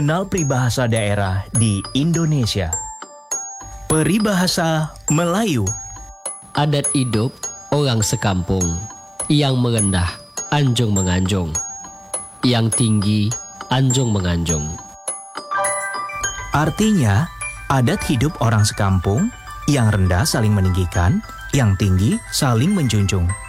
Kenal peribahasa daerah di Indonesia. Peribahasa Melayu. Adat hidup orang sekampung, yang merendah anjung menganjung, yang tinggi anjung menganjung. Artinya, adat hidup orang sekampung, yang rendah saling meninggikan, yang tinggi saling menjunjung.